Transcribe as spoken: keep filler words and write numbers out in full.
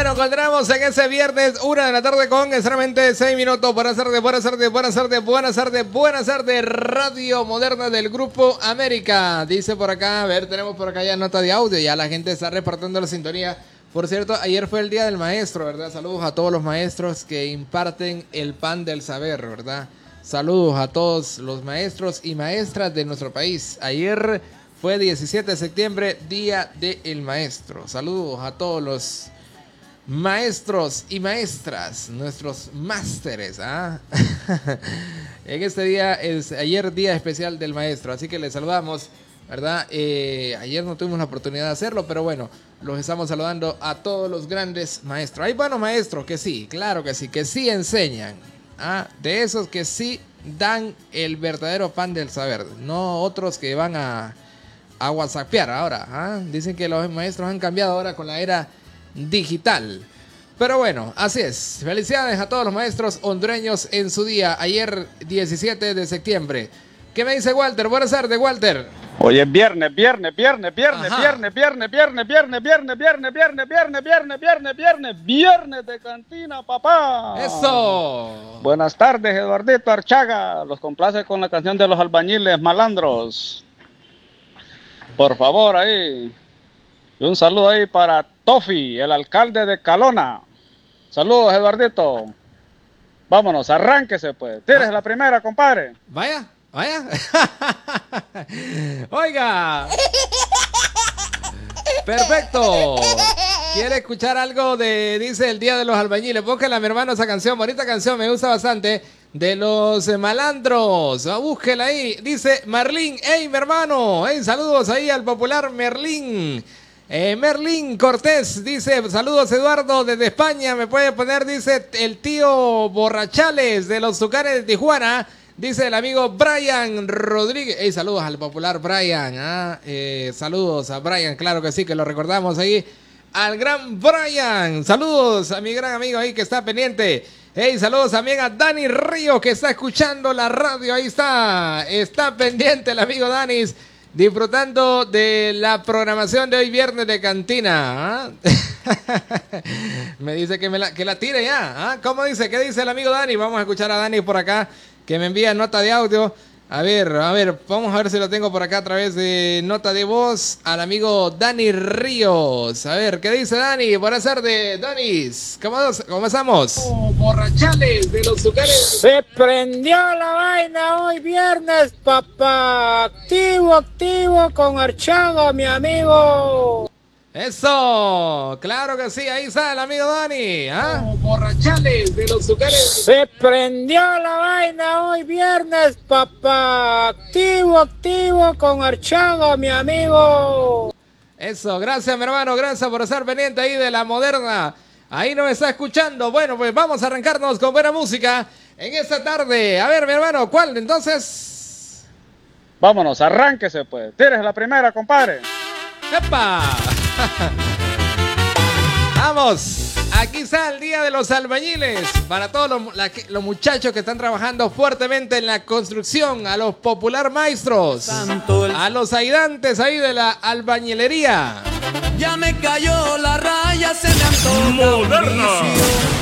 bueno, continuamos en ese viernes, una de la tarde con exactamente seis minutos. Buenas tardes, buenas tardes, buenas tardes, buenas tardes, buenas tardes. Radio Moderna del Grupo América. Dice por acá, a ver, tenemos por acá ya nota de audio. Ya la gente está reportando la sintonía. Por cierto, ayer fue el Día del Maestro, ¿verdad? Saludos a todos los maestros que imparten el pan del saber, ¿verdad? Saludos a todos los maestros y maestras de nuestro país. Ayer fue diecisiete de septiembre, Día del Maestro. Saludos a todos los maestros y maestras, nuestros másteres, ¿ah? En este día es ayer día especial del maestro, así que les saludamos, ¿verdad? Eh, ayer no tuvimos la oportunidad de hacerlo, pero bueno, los estamos saludando a todos los grandes maestros. Hay buenos maestros que sí, claro que sí, que sí enseñan, ¿ah? De esos que sí dan el verdadero pan del saber, no otros que van a, a whatsappear ahora, ¿ah? Dicen que los maestros han cambiado ahora con la era digital. Pero bueno, así es. Felicidades a todos los maestros hondureños en su día, ayer diecisiete de septiembre. ¿Qué me dice Walter? Buenas tardes, Walter. Hoy es viernes, viernes, viernes, viernes, Ajá. viernes, viernes, viernes, viernes, viernes, viernes, viernes, viernes, viernes, viernes, viernes, viernes de cantina, papá. Eso. Buenas tardes, Eduardito Archaga. Los complace con la canción de los albañiles malandros. Por favor, ahí. Y un saludo ahí para Tofi, el alcalde de Calona. Saludos, Eduardito. Vámonos, arránquese pues. Tírese Ah. la primera, compadre. Vaya, vaya. Oiga. Perfecto. ¿Quiere escuchar algo de, dice, el Día de los Albañiles? Búsquela, mi hermano, esa canción. Bonita canción, me gusta bastante. De los eh, malandros. Ah, búsquela ahí. Dice Merlín. ¡Ey, mi hermano! ¡Ey, saludos ahí al popular Merlín! Eh, Merlín Cortés dice, saludos Eduardo desde España, me puede poner, dice el tío Borrachales de los Zucares de Tijuana, dice el amigo Brian Rodríguez. Hey, saludos al popular Brian, ¿ah? eh, saludos a Brian, claro que sí, que lo recordamos ahí, al gran Brian, saludos a mi gran amigo ahí que está pendiente. Hey, saludos también a Dani Ríos que está escuchando la radio, ahí está, está pendiente el amigo Danis. Disfrutando de la programación de hoy viernes de cantina. ¿Ah? Me dice que, me la, que la tire ya. ¿Ah? ¿Cómo dice? ¿Qué dice el amigo Dani? Vamos a escuchar a Dani por acá, que me envía nota de audio. A ver, a ver, vamos a ver si lo tengo por acá a través de nota de voz al amigo Dani Ríos. A ver, ¿qué dice Dani? Buenas tardes, Danis. ¿Cómo, cómo estamos? Oh, borrachales de los Zucares. Se prendió la vaina hoy viernes, papá. Activo, activo con Archaga, mi amigo. Eso, claro que sí, ahí está el amigo Dani, ¿ah? Oh, borrachales de los Zucares. Se prendió la vaina hoy viernes, papá. Activo, activo con Archaga, mi amigo. Eso, gracias mi hermano, gracias por estar pendiente ahí de la Moderna. Ahí nos está escuchando. Bueno, pues vamos a arrancarnos con buena música en esta tarde. A ver, mi hermano, ¿cuál entonces? Vámonos, arránquese pues. Tírese la primera, compadre. ¡Epa! Vamos, aquí está el Día de los Albañiles. Para todos los, la, los muchachos que están trabajando fuertemente en la construcción, a los popular maestros, a los ayudantes ahí de la albañilería. Ya me cayó la raya, se me antoja. Moderna.